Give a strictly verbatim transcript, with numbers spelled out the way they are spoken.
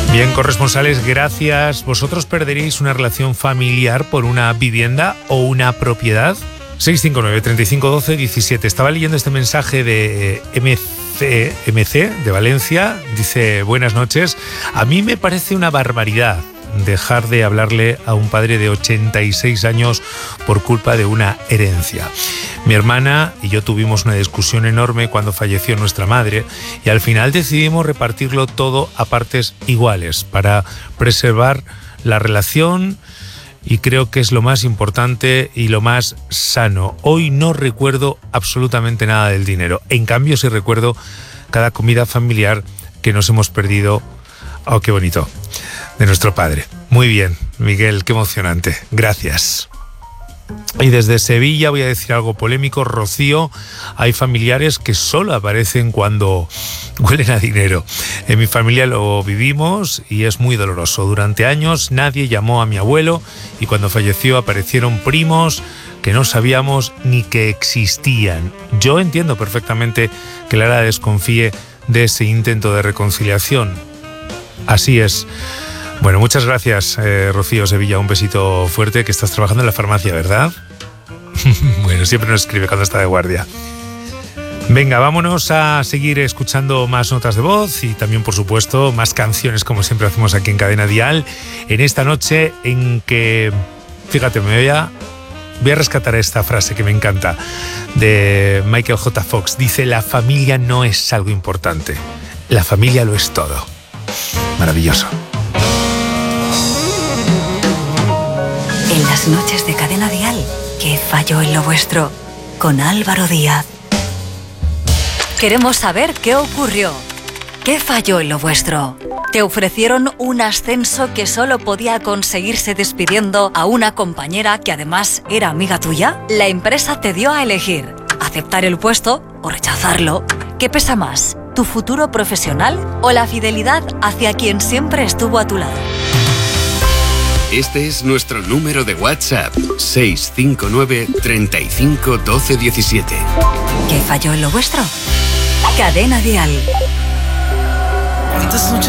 Bien, corresponsales, gracias. ¿Vosotros perderíais una relación familiar por una vivienda o una propiedad? seis cinco nueve, treinta y cinco, doce, diecisiete. Estaba leyendo este mensaje de M C, M C de Valencia. Dice, buenas noches. A mí me parece una barbaridad dejar de hablarle a un padre de ochenta y seis años por culpa de una herencia. Mi hermana y yo tuvimos una discusión enorme cuando falleció nuestra madre y al final decidimos repartirlo todo a partes iguales para preservar la relación, y creo que es lo más importante y lo más sano. Hoy no recuerdo absolutamente nada del dinero. En cambio, sí recuerdo cada comida familiar que nos hemos perdido. Oh, qué bonito. De nuestro padre. Muy bien, Miguel, qué emocionante. Gracias. Y desde Sevilla voy a decir algo polémico. Rocío, hay familiares que solo aparecen cuando huelen a dinero. En mi familia lo vivimos y es muy doloroso. Durante años nadie llamó a mi abuelo y cuando falleció aparecieron primos que no sabíamos ni que existían. Yo entiendo perfectamente que Lara desconfíe de ese intento de reconciliación. Así es. Bueno, muchas gracias, eh, Rocío Sevilla. Un besito fuerte, que estás trabajando en la farmacia, ¿verdad? Bueno, siempre nos escribe cuando está de guardia. Venga, vámonos a seguir escuchando más notas de voz y también, por supuesto, más canciones, como siempre hacemos aquí en Cadena Dial. En esta noche en que, fíjate, me voy a, voy a rescatar esta frase que me encanta, de Michael J. Fox. Dice, la familia no es algo importante, la familia lo es todo. Maravilloso. En las noches de Cadena Dial, ¿qué falló en lo vuestro? Con Álvaro Díaz. Queremos saber qué ocurrió. ¿Qué falló en lo vuestro? ¿Te ofrecieron un ascenso que solo podía conseguirse despidiendo a una compañera que además era amiga tuya? La empresa te dio a elegir, aceptar el puesto o rechazarlo. ¿Qué pesa más? ¿Tu futuro profesional o la fidelidad hacia quien siempre estuvo a tu lado? Este es nuestro número de WhatsApp, seis cinco nueve, treinta y cinco, doce, diecisiete. ¿Qué falló en lo vuestro? Cadena Dial.